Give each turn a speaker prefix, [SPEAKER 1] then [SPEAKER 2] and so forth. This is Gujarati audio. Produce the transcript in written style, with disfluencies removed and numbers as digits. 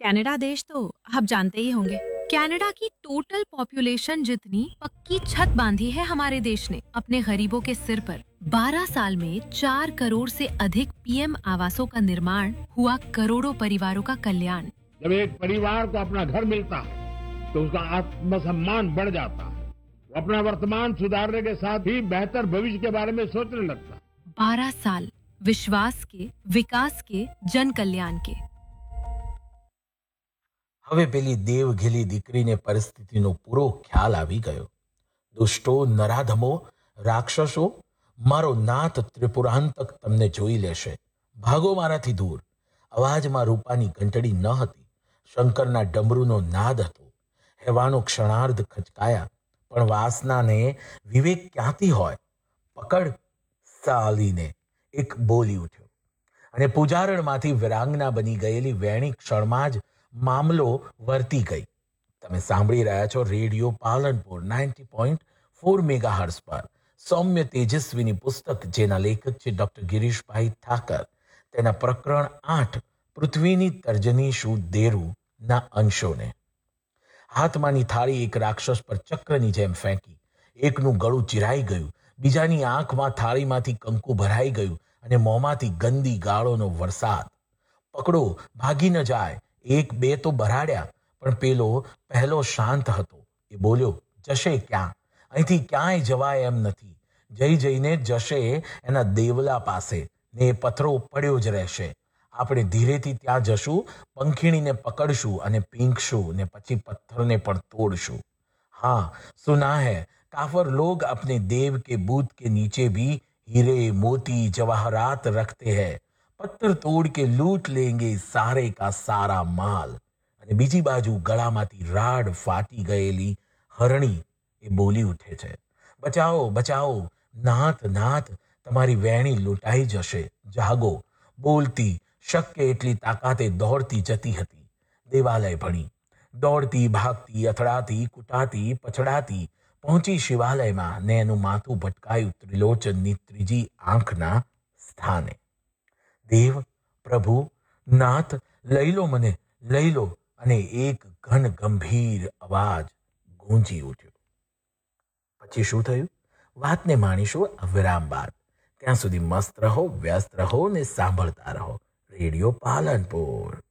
[SPEAKER 1] कनाडा देश तो आप जानते ही होंगे। कनाडा की टोटल पॉपुलेशन जितनी पक्की छत बांधी है हमारे देश ने अपने गरीबों के सिर पर। 12 साल में 4 करोड़ से अधिक पीएम आवासों का निर्माण हुआ, करोड़ों परिवारों का कल्याण।
[SPEAKER 2] जब एक परिवार को अपना घर मिलता है तो उसका आत्मसम्मान बढ़ जाता है। वो अपना वर्तमान सुधारने के साथ ही बेहतर भविष्य के बारे में सोचने लगता है।
[SPEAKER 1] 12 साल विश्वास के, विकास के, जन कल्याण के।
[SPEAKER 3] હવે પેલી દેવઘેલી દીકરીને પરિસ્થિતિનો પૂરો ખ્યાલ આવી ગયો. દુષ્ટો, નરાધમો, રાક્ષસો, મારો નાથ ત્રિપુરાંતક તમને જોઈ લેશે. ભાગો મારાથી દૂર. અવાજમાં રૂપાની ઘંટડી ન હતી, શંકરના ડમરૂનો નાદ હતો. હેવાનો ક્ષણાર્ધ ખચકાયા, પણ વાસનાને વિવેક ક્યાંથી હોય? પકડ સાલીને એક બોલી ઉઠ્યો, અને પૂજારણમાંથી વિરાંગના બની ગયેલી વેણી ક્ષણમાં જ મામલો વર્તી ગઈ. તમે સાંભળી રહ્યા છો રેડિયો પાલનપુર 90.4 મેગાહર્ટ્ઝ પર સૌમ્ય તેજસ્વીની પુસ્તક, જેના લેખક છે ડોક્ટર ગિરીશભાઈ ઠાકર. તેના પ્રકરણ 8 પૃથ્વીની તર્જની શું દેરું ના અંશોને. હાથમાંની થાળી એક રાક્ષસ પર ચક્રની જેમ ફેંકી. એકનું ગળું ચિરાઈ ગયું, બીજાની આંખમાં થાળીમાંથી કંકુ ભરાઈ ગયું, અને મોંમાંથી ગંદી ગાળોનો વરસાદ. પકડો, ભાગી ન જાય. એક બે તો બરાડ્યા, પણ પેલો પહેલો શાંત હતો. એ બોલ્યો, જશે ક્યાં? અહીંથી ક્યાંય જવાય એમ નથી. જઈને જશે એના દેવલા પાસે, ને એ પથ્થરો પડ્યો જ રહેશે. આપણે ધીરેથી ત્યાં જશું, પંખીણીને પકડશું અને પીંખશું, ને પછી પથ્થરને પણ તોડશું. हाँ, सुना है काफर लोग अपने देव के बूथ के नीचे भी हीरे मोती जवाहरात रखते हैं. पत्थर तोड़ के लूट लेंगे सारे का सारा माल. અને બીજી બાજુ ગળામાંથી રાડ ફાટી ગયેલી હરણી એ બોલી ઉઠે છે, બચાવો બચાવો, નાથ નાથ, તમારી વેણી લૂંટાઈ જશે, જાગો. બોલતી, શક્ય એટલી તાકાતે દોડતી જતી હતી. દેવાલય ભણી, દોડતી, ભાગતી, અથડાતી, કૂટાતી, પછડાતી પહોંચી શિવાલયમાં, ને એનું માથું ભટકાયું ત્રિલોચનની ત્રીજી આંખના સ્થાને. દેવ, પ્રભુ, નાથ, લઈ લો મને, લઈ લો. અને એક ઘન ગંભીર અવાજ ગૂંજી ઉઠ્યો. પછી શું થયું? વાતને માણીશું આ વિરામ બાદ. ત્યાં સુધી મસ્ત રહો, વ્યસ્ત રહો ને સાંભળતા રહો રેડિયો પાલનપુર.